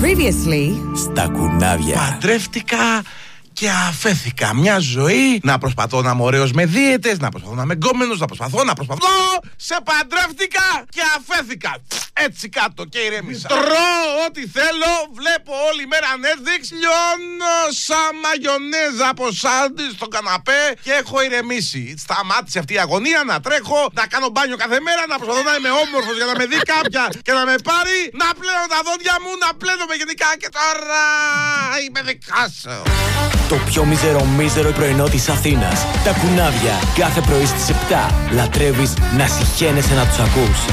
Previously στα κουνάβια. Παντρεύτηκα και αφέθηκα μια ζωή να προσπαθώ να είμαι ωραίος με δίαιτες, να προσπαθώ να είμαι γκόμενος, να προσπαθώ. Σε παντρεύτηκα και αφέθηκα. Έτσι κάτω και ηρέμησα. Τρώω ό,τι θέλω, βλέπω όλη μέρα Netflix, λιώνω σαν μαγιονέζα από σάντι στο καναπέ και έχω ηρεμήσει. Σταμάτησε αυτή η αγωνία να τρέχω, να κάνω μπάνιο κάθε μέρα, να προσπαθώ να είμαι όμορφος για να με δει κάποια και να με πάρει, να πλένω τα δόντια μου, να πλένομαι γενικά και τώρα είμαι δικά σου. Το πιο μίζερο πρωινό της Αθήνας. Τα κουνάβια κάθε πρωί στις 7. Λατρεύεις να συχαίνεσαι να τους ακούς.